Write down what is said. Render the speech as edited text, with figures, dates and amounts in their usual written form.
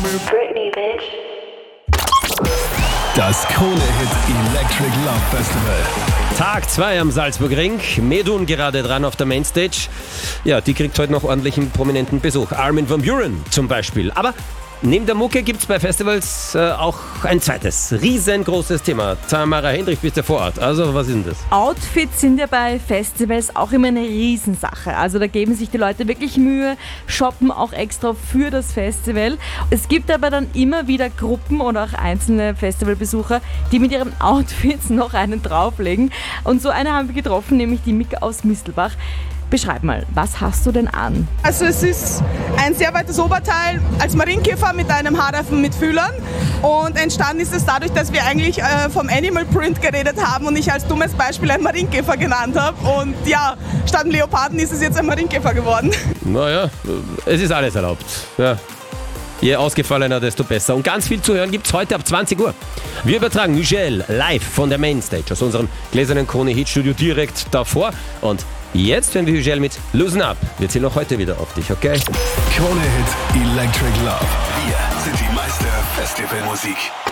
Britney, bitch. Das Krone-Hit Electric Love Festival. Tag 2 am Salzburgring. Medun gerade dran auf der Mainstage. Ja, die kriegt heute noch ordentlichen prominenten Besuch. Armin van Buuren zum Beispiel. Aber neben der Mucke gibt es bei Festivals auch ein zweites riesengroßes Thema. Tamara Hendrich, bist du vor Ort. Also, was ist denn das? Outfits sind ja bei Festivals auch immer eine Riesensache. Also da geben sich die Leute wirklich Mühe, shoppen auch extra für das Festival. Es gibt aber dann immer wieder Gruppen oder auch einzelne Festivalbesucher, die mit ihren Outfits noch einen drauflegen. Und so eine haben wir getroffen, nämlich die Mika aus Mistelbach. Beschreib mal, was hast du denn an? Also es ist ein sehr weites Oberteil als Marienkäfer mit einem Haarreifen mit Fühlern und entstanden ist es dadurch, dass wir eigentlich vom Animal Print geredet haben und ich als dummes Beispiel einen Marienkäfer genannt habe und ja, statt einem Leoparden ist es jetzt ein Marienkäfer geworden. Naja, es ist alles erlaubt. Ja. Je ausgefallener, desto besser. Und ganz viel zu hören gibt es heute ab 20 Uhr. Wir übertragen Miguel live von der Mainstage aus unserem gläsernen Krone-Hit-Studio direkt davor. Und jetzt hören wir Miguel mit Loosen Up. Wir zählen auch heute wieder auf dich, okay? Krone-Hit Electric Love. Wir sind die Meister Festivalmusik.